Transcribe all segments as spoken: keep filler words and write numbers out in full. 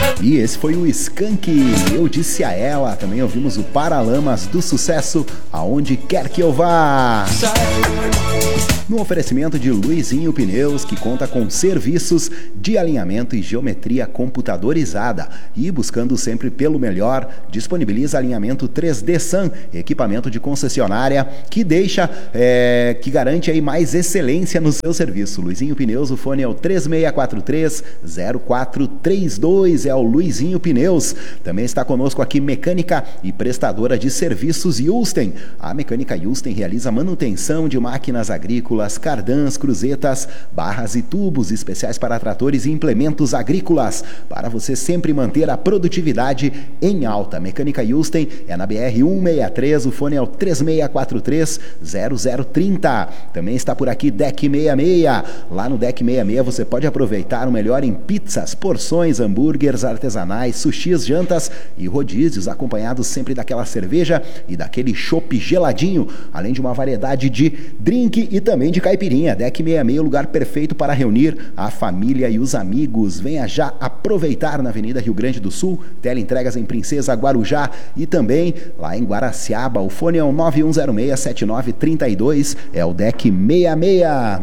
E esse foi o Skank, Eu Disse a Ela. Também ouvimos o Paralamas do Sucesso, Aonde Quer Que Eu Vá. No oferecimento de Luizinho Pneus, que conta com serviços de alinhamento e geometria computadorizada. E buscando sempre pelo melhor, disponibiliza alinhamento três D S A M, equipamento de concessionária que deixa, é, que garante aí mais excelência no seu serviço. Luizinho Pneus, o fone é o três seis quatro três, zero quatro três dois, é o Luizinho Pneus. Também está conosco aqui mecânica e prestadora de serviços Yusten. A Mecânica Yusten realiza manutenção de máquinas agrícolas, cardãs, cruzetas, barras e tubos especiais para tratores e implementos agrícolas, para você sempre manter a produtividade em alta. Mecânica Yusten é na B R cento e sessenta e três, o fone é o três seis quatro três, zero zero três zero. Também está por aqui Deck sessenta e seis. Lá no Deck sessenta e seis você pode aproveitar o melhor em pizzas, porções, hambúrgueres artesanais, sushis, jantas e rodízios, acompanhados sempre daquela cerveja e daquele chopp geladinho, além de uma variedade de drink e também de caipirinha. Deck sessenta e seis, o lugar perfeito para reunir a família e os amigos. Venha já aproveitar na Avenida Rio Grande do Sul, teleentregas em Princesa, Guarujá e também lá em Guaraciaba. O fone é o nove um zero seis, sete nove três dois, é o Deck sessenta e seis.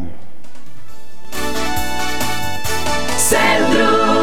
Centro.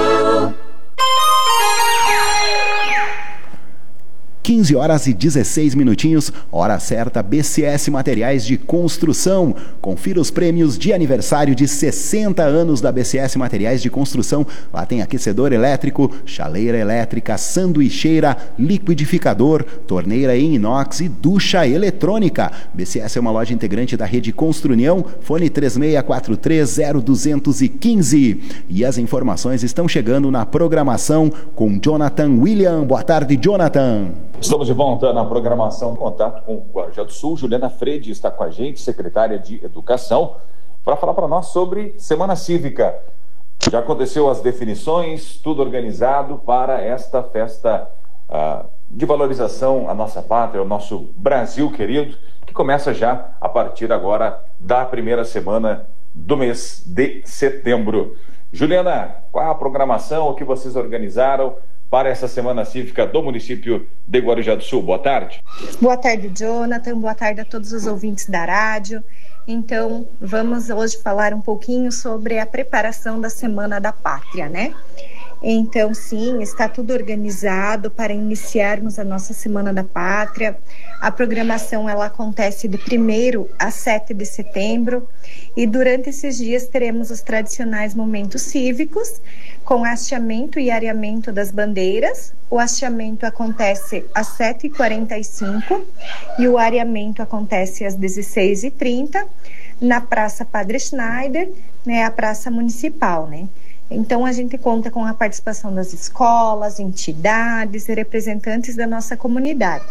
quinze horas e dezesseis minutinhos, hora certa, B C S Materiais de Construção. Confira os prêmios de aniversário de sessenta anos da B C S Materiais de Construção. Lá tem aquecedor elétrico, chaleira elétrica, sanduicheira, liquidificador, torneira em inox e ducha eletrônica. B C S é uma loja integrante da rede Construnião, fone três seis quatro três, zero dois um cinco. E as informações estão chegando na programação com Jonathan William. Boa tarde, Jonathan. Estamos de volta na programação Contato com o Guarujá do Sul. Juliana Freire está com a gente, secretária de Educação, para falar para nós sobre Semana Cívica. Já aconteceu as definições, tudo organizado para esta festa uh, de valorização à nossa pátria, ao nosso Brasil querido, que começa já a partir agora da primeira semana do mês de setembro. Juliana, qual é a programação, o que vocês organizaram para essa Semana Cívica do município de Guarujá do Sul? Boa tarde. Boa tarde, Jonathan. Boa tarde a todos os ouvintes da rádio. Então, vamos hoje falar um pouquinho sobre a preparação da Semana da Pátria, né? Então, sim, está tudo organizado para iniciarmos a nossa Semana da Pátria. A programação, ela acontece de primeiro a sete de setembro e durante esses dias teremos os tradicionais momentos cívicos, com hasteamento e areamento das bandeiras. O hasteamento acontece às sete e quarenta e cinco e o areamento acontece às dezesseis e trinta na Praça Padre Schneider, né, a praça municipal, né? Então, a gente conta com a participação das escolas, entidades e representantes da nossa comunidade.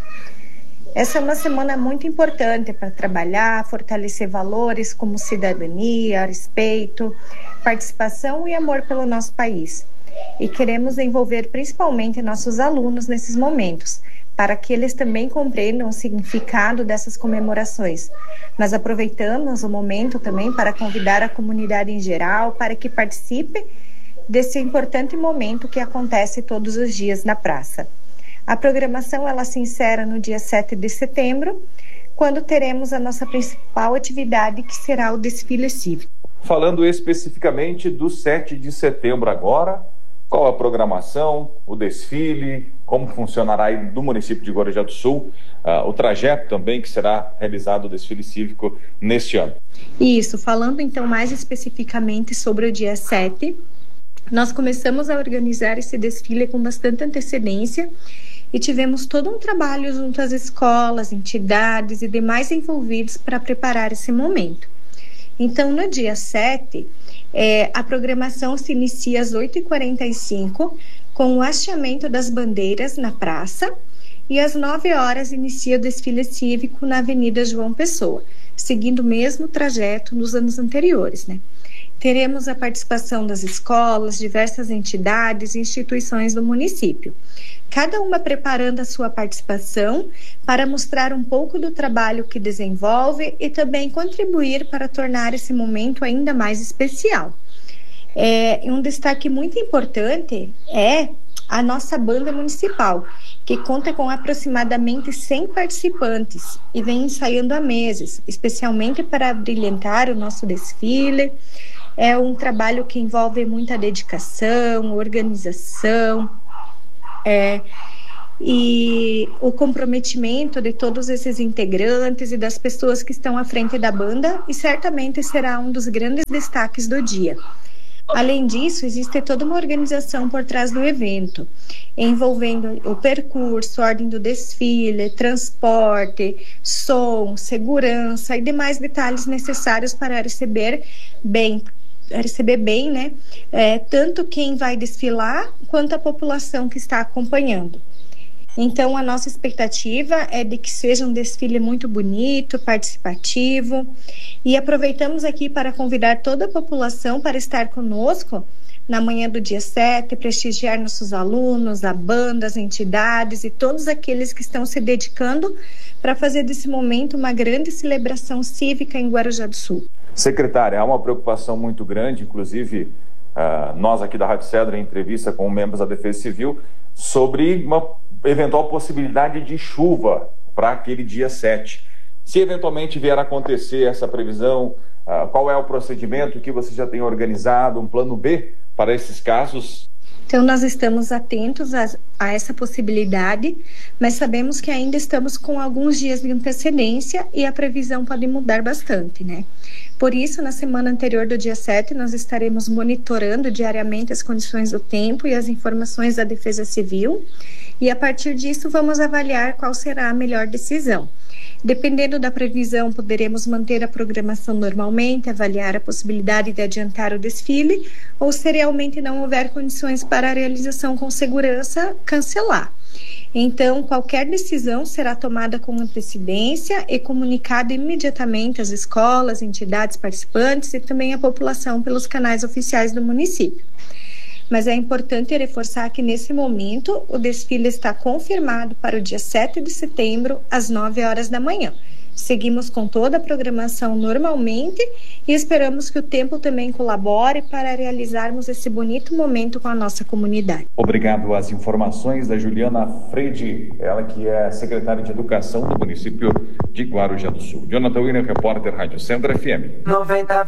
Essa é uma semana muito importante para trabalhar, fortalecer valores como cidadania, respeito, participação e amor pelo nosso país. E queremos envolver principalmente nossos alunos nesses momentos, para que eles também compreendam o significado dessas comemorações. Nós aproveitamos o momento também para convidar a comunidade em geral para que participe desse importante momento que acontece todos os dias na praça. A programação ela se encerra no dia sete de setembro, quando teremos a nossa principal atividade, que será o desfile cívico. Falando especificamente do sete de setembro agora, qual a programação, o desfile, como funcionará aí do município de Guarujá do Sul, uh, o trajeto também que será realizado o desfile cívico neste ano? Isso, falando então mais especificamente sobre o dia sete, nós começamos a organizar esse desfile com bastante antecedência e tivemos todo um trabalho junto às escolas, entidades e demais envolvidos para preparar esse momento. Então, no dia sete, é, a programação se inicia às oito e quarenta e cinco, com o hasteamento das bandeiras na praça, e às nove horas inicia o desfile cívico na Avenida João Pessoa, seguindo o mesmo trajeto nos anos anteriores, né? Teremos a participação das escolas, diversas entidades e instituições do município, cada uma preparando a sua participação para mostrar um pouco do trabalho que desenvolve e também contribuir para tornar esse momento ainda mais especial. É, um destaque muito importante é a nossa banda municipal, que conta com aproximadamente cem participantes e vem ensaiando há meses, especialmente para brilhantar o nosso desfile. É um trabalho que envolve muita dedicação, organização, é, e o comprometimento de todos esses integrantes e das pessoas que estão à frente da banda, e certamente será um dos grandes destaques do dia. Além disso, existe toda uma organização por trás do evento, envolvendo o percurso, ordem do desfile, transporte, som, segurança e demais detalhes necessários para receber bem, receber bem, né? É, tanto quem vai desfilar quanto a população que está acompanhando. Então, a nossa expectativa é de que seja um desfile muito bonito, participativo, e aproveitamos aqui para convidar toda a população para estar conosco na manhã do dia sete, prestigiar nossos alunos, a banda, as entidades e todos aqueles que estão se dedicando para fazer desse momento uma grande celebração cívica em Guarujá do Sul. Secretária, há uma preocupação muito grande, inclusive uh, nós aqui da Rádio Cedro, em entrevista com membros da Defesa Civil, sobre uma eventual possibilidade de chuva para aquele dia sete. Se eventualmente vier a acontecer essa previsão, uh, qual é o procedimento que você já tem organizado, um plano B para esses casos? Então, nós estamos atentos a, a essa possibilidade, mas sabemos que ainda estamos com alguns dias de antecedência e a previsão pode mudar bastante, né? Por isso, na semana anterior do dia sete, nós estaremos monitorando diariamente as condições do tempo e as informações da Defesa Civil, e a partir disso vamos avaliar qual será a melhor decisão. Dependendo da previsão, poderemos manter a programação normalmente, avaliar a possibilidade de adiantar o desfile, ou se realmente não houver condições para a realização com segurança, cancelar. Então, qualquer decisão será tomada com antecedência e comunicada imediatamente às escolas, entidades participantes e também à população pelos canais oficiais do município. Mas é importante reforçar que, nesse momento, o desfile está confirmado para o dia sete de setembro, às nove horas da manhã. Seguimos com toda a programação normalmente e esperamos que o tempo também colabore para realizarmos esse bonito momento com a nossa comunidade. Obrigado às informações da Juliana Freide, ela que é secretária de Educação do município de Guarujá do Sul. Jonathan William, repórter Rádio Cedro F M. noventa